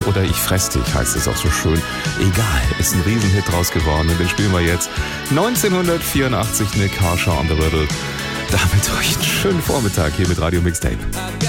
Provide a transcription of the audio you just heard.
oder Ich fress dich, heißt es auch so schön. Egal, ist ein Riesenhit draus geworden und den spielen wir jetzt. 1984, Nick Harshaw on the Riddle. Damit euch einen schönen Vormittag hier mit Radio Mixtape.